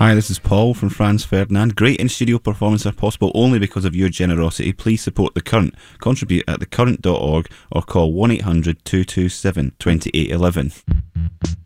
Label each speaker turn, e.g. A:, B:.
A: Hi, this is Paul from Franz Ferdinand. Great in-studio performances are possible only because of your generosity. Please support The Current. Contribute at thecurrent.org or call 1-800-227-2811.